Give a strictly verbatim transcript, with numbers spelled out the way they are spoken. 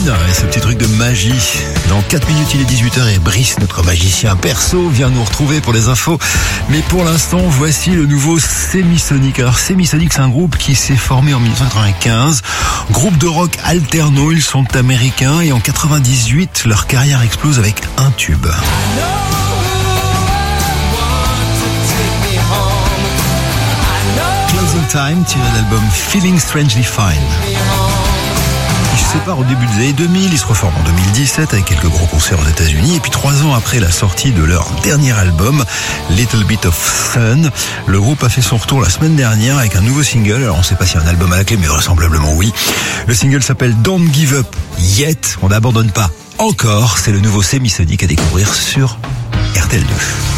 Queen et ce petit truc de magie. Dans quatre minutes, il est dix-huit heures et Brice, notre magicien perso, vient nous retrouver pour les infos. Mais pour l'instant, voici le nouveau Semisonic. Alors Semisonic, c'est un groupe qui s'est formé en dix-neuf cent quatre-vingt-quinze. Groupe de rock alterno, ils sont américains et en quatre-vingt-dix-huit, leur carrière explose avec un tube. Closing Time, tiré de l'album Feeling Strangely Fine. Ils se séparent au début des années deux mille, ils se reforment en deux mille dix-sept avec quelques gros concerts aux États-Unis et puis trois ans après la sortie de leur dernier album, Little Bit of Sun, le groupe a fait son retour la semaine dernière avec un nouveau single. Alors on ne sait pas s'il y a un album à la clé, mais vraisemblablement oui. Le single s'appelle Don't Give Up Yet, on n'abandonne pas encore, c'est le nouveau Semisonic à découvrir sur R T L deux.